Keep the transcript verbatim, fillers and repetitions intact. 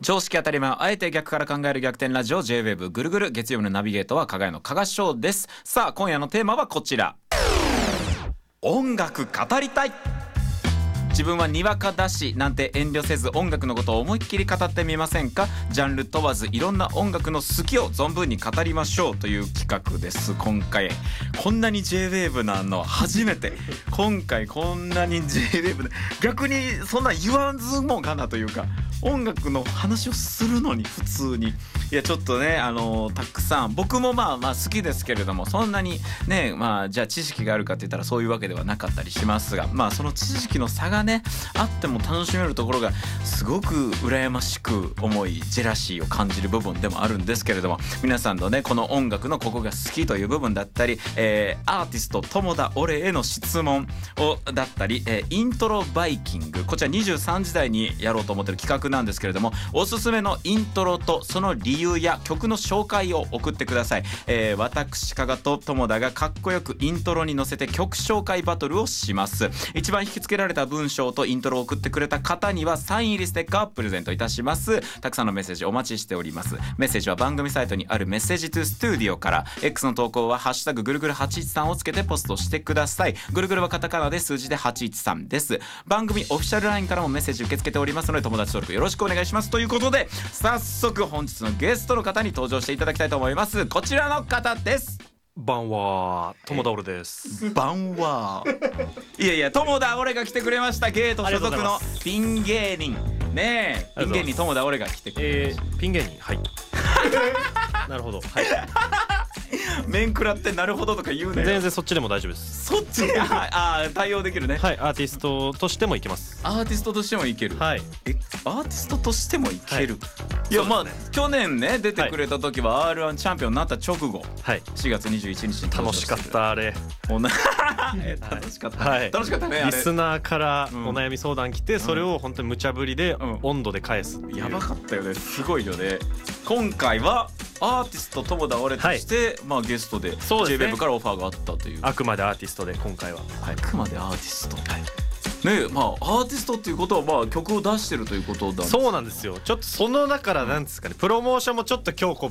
常識当たり前をあえて逆から考える逆転ラジオ J-ウェーブ ぐるぐる。月曜日のナビゲートは加賀屋の加賀翔です。さあ今夜のテーマはこちら。音楽語りたい。自分はにわかだしなんて遠慮せず音楽のことを思いっきり語ってみませんか。ジャンル問わずいろんな音楽の好きを存分に語りましょうという企画です。今回こんなに J-ウェーブ なの初めて。今回こんなに J-ウェーブ で逆にそんな言わずもがなというか、音楽の話をするのに普通にいやちょっとねあのたくさん僕もまあまあ好きですけれども、そんなにねまあじゃあ知識があるかって言ったらそういうわけではなかったりしますが、まあその知識の差がねあっても楽しめるところがすごく羨ましく思い、ジェラシーを感じる部分でもあるんですけれども、皆さんのねこの音楽のここが好きという部分だったり、えー、アーティスト友田オレへの質問をだったり、えー、イントロバイキング、こちらにじゅうさんじ台にやろうと思ってる企画なんですけれども、おすすめのイントロとその理由や曲の紹介を送ってください。えー、私加賀と友田がかっこよくイントロに乗せて曲紹介バトルをします。一番引きつけられた文章とイントロを送ってくれた方にはサイン入りステッカーをプレゼントいたします。たくさんのメッセージお待ちしております。メッセージは番組サイトにあるメッセージトゥスタジオから、 X の投稿はハッシュタグぐるぐるはちいちさんをつけてポストしてください。ぐるぐるはカタカナで数字ではちいちさんです。番組オフィシャル ライン からもメッセージ受け付けておりますので友達登録よろしくお願いします。ということで早速本日のゲストの方に登場していただきたいと思います。こちらの方です。 バンは友田オレです。 バンはいやいや友田オレが来てくれました。ゲート所属のピン芸人ねえ、ピン芸人友田オレが来てくれました、 えー、ピン芸人はいなるほど、はい面食らってなるほどとか言うね。 全然そっちでも大丈夫です。 そっちああ対応できるね。 はい、アーティストとしてもいけます。 アーティストとしてもいける。 はい。 えアーティストとしてもいける、はい、いやまあ、ね、去年ね出てくれた時は アールワン チャンピオンになった直後、はい、しがつにじゅういちにちに楽しかったあれ楽しかった、はい、楽しかったね。 リスナーからお悩み相談来て、うん、それを本当に無茶ぶりで温度で返す、うん、 やばかったよね。すごいよね。今回はアーティスト友田オレとして、はい、まあゲストで J-ウェーブ からオファーがあったという。 あくまでアーティストで今回は、 はい、あくまでアーティスト、はいねえ、まあアーティストっていうことはまあ曲を出してるということだ。 そうなんですよ。ちょっとそのだからなんですかね、プロモーションもちょっと今日こう